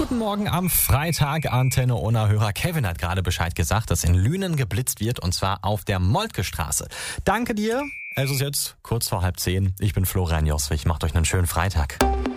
Guten Morgen am Freitag. Antenne Unna Hörer Kevin hat gerade Bescheid gesagt, dass in Lünen geblitzt wird und zwar auf der Moltke Straße. Danke dir. Es ist jetzt kurz vor 9:30. Ich bin Florian Joswig. Macht euch einen schönen Freitag.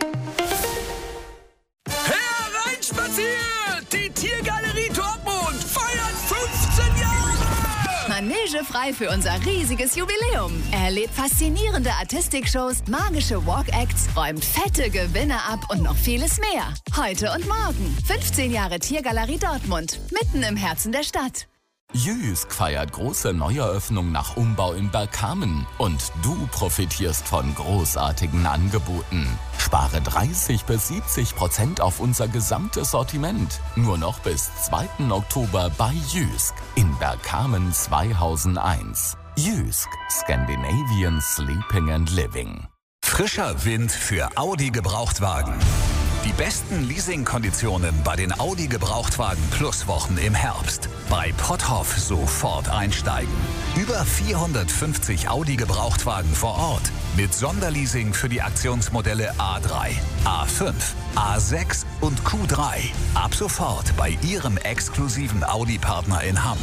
Hereinspaziert! Die Tiergalerie Dortmund feiert 15 Jahre! Manege frei für unser riesiges Jubiläum. Erlebt faszinierende Artistikshows, magische Walk-Acts, räumt fette Gewinne ab und noch vieles mehr. Heute und morgen. 15 Jahre Tiergalerie Dortmund. Mitten im Herzen der Stadt. Jysk feiert große Neueröffnung nach Umbau in Bergkamen und du profitierst von großartigen Angeboten. Spare 30-70% auf unser gesamtes Sortiment. Nur noch bis 2. Oktober bei Jysk in Bergkamen 2001. Jysk, Scandinavian Sleeping and Living. Frischer Wind für Audi Gebrauchtwagen. Die besten Leasingkonditionen bei den Audi Gebrauchtwagen Plus Wochen im Herbst. Bei Potthoff sofort einsteigen. Über 450 Audi Gebrauchtwagen vor Ort. Mit Sonderleasing für die Aktionsmodelle A3, A5, A6 und Q3. Ab sofort bei Ihrem exklusiven Audi-Partner in Hamm.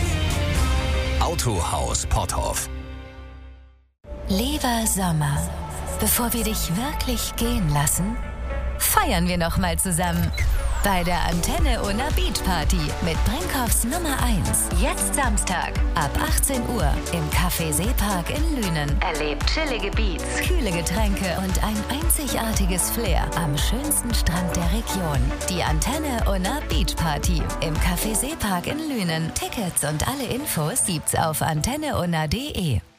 Autohaus Potthoff. Lieber Sommer, bevor wir dich wirklich gehen lassen, feiern wir noch mal zusammen. Bei der Antenne Unna Beach Party mit Brinkhoffs Nummer 1. Jetzt Samstag ab 18 Uhr im Café Seepark in Lünen. Erlebt chillige Beats, kühle Getränke und ein einzigartiges Flair am schönsten Strand der Region. Die Antenne Unna Beach Party im Café Seepark in Lünen. Tickets und alle Infos gibt's auf antenneunna.de.